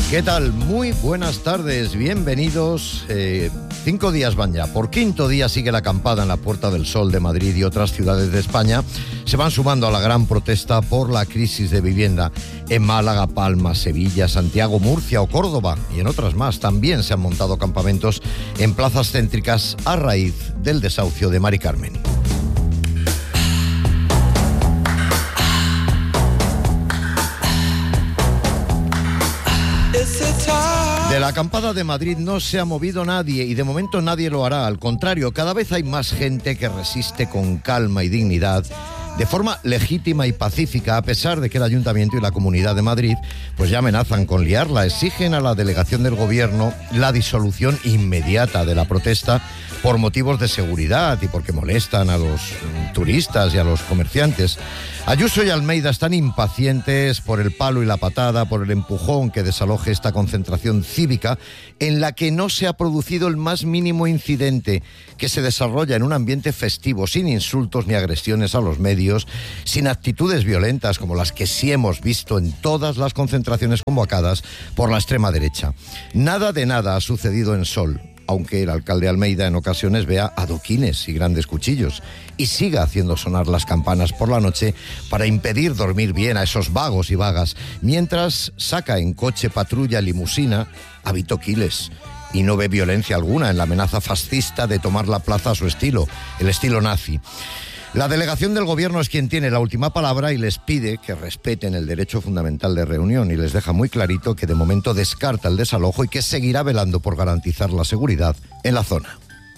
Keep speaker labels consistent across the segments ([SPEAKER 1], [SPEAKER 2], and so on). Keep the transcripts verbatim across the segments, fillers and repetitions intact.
[SPEAKER 1] ¿Qué tal? Muy buenas tardes, bienvenidos. Eh, cinco días van ya. Por quinto día sigue la acampada en la Puerta del Sol de Madrid y otras ciudades de España. Se van sumando a la gran protesta por la crisis de vivienda. En Málaga, Palma, Sevilla, Santiago, Murcia o Córdoba y en otras más también se han montado campamentos en plazas céntricas a raíz del desahucio de Mari Carmen. De la acampada de Madrid no se ha movido nadie y de momento nadie lo hará. Al contrario, cada vez hay más gente que resiste con calma y dignidad, de forma legítima y pacífica, a pesar de que el Ayuntamiento y la Comunidad de Madrid pues ya amenazan con liarla. Exigen a la delegación del Gobierno la disolución inmediata de la protesta por motivos de seguridad y porque molestan a los turistas y a los comerciantes. Ayuso y Almeida están impacientes por el palo y la patada, por el empujón que desaloje esta concentración cívica en la que no se ha producido el más mínimo incidente, que se desarrolla en un ambiente festivo, sin insultos ni agresiones a los medios, sin actitudes violentas como las que sí hemos visto en todas las concentraciones convocadas por la extrema derecha. Nada de nada ha sucedido en Sol, aunque el alcalde Almeida en ocasiones vea adoquines y grandes cuchillos y siga haciendo sonar las campanas por la noche para impedir dormir bien a esos vagos y vagas, mientras saca en coche, patrulla, limusina a Vito Quiles y no ve violencia alguna en la amenaza fascista de tomar la plaza a su estilo, el estilo nazi. La delegación del Gobierno es quien tiene la última palabra y les pide que respeten el derecho fundamental de reunión y les deja muy clarito que de momento descarta el desalojo y que seguirá velando por garantizar la seguridad en la zona.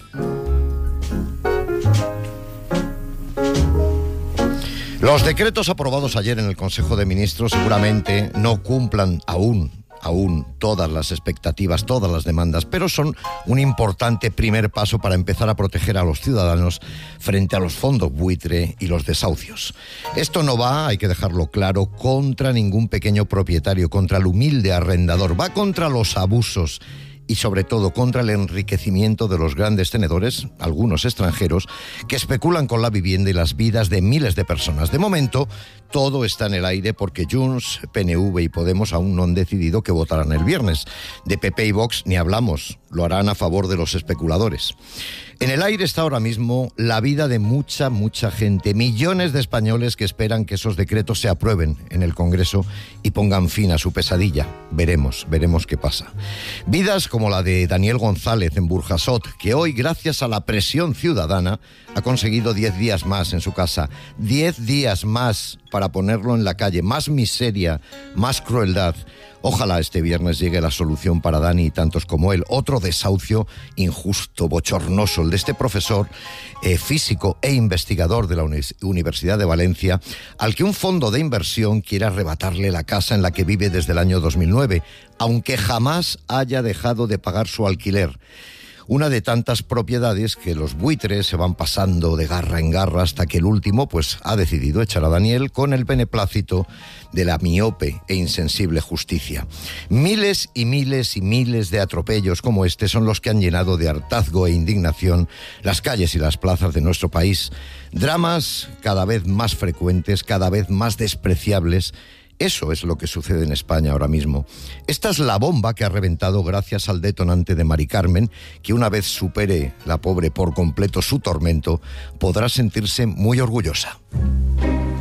[SPEAKER 1] Los decretos aprobados ayer en el Consejo de Ministros seguramente no cumplan aún aún todas las expectativas, todas las demandas, pero son un importante primer paso para empezar a proteger a los ciudadanos frente a los fondos buitre y los desahucios. Esto no va, hay que dejarlo claro, contra ningún pequeño propietario, contra el humilde arrendador, va contra los abusos y sobre todo contra el enriquecimiento de los grandes tenedores, algunos extranjeros, que especulan con la vivienda y las vidas de miles de personas. De momento, todo está en el aire porque Junts, P N V y Podemos aún no han decidido qué votarán el viernes. De P P y Vox ni hablamos, lo harán a favor de los especuladores. En el aire está ahora mismo la vida de mucha, mucha gente, millones de españoles que esperan que esos decretos se aprueben en el Congreso y pongan fin a su pesadilla. Veremos, veremos qué pasa. Vidas como la de Daniel González en Burjasot, que hoy, gracias a la presión ciudadana, ha conseguido diez días más en su casa. Diez días más para ponerlo en la calle. Más miseria, más crueldad. Ojalá este viernes llegue la solución para Dani y tantos como él. Otro desahucio injusto, bochornoso, el de este profesor eh, físico e investigador de la Universidad de Valencia, al que un fondo de inversión quiere arrebatarle la casa en la que vive desde el año dos mil nueve, aunque jamás haya dejado de pagar su alquiler. Una de tantas propiedades que los buitres se van pasando de garra en garra hasta que el último pues ha decidido echar a Daniel con el beneplácito de la miope e insensible justicia. Miles y miles y miles de atropellos como este son los que han llenado de hartazgo e indignación las calles y las plazas de nuestro país. Dramas cada vez más frecuentes, cada vez más despreciables. Eso es lo que sucede en España ahora mismo. Esta es la bomba que ha reventado gracias al detonante de Mari Carmen, que una vez supere la pobre por completo su tormento, podrá sentirse muy orgullosa.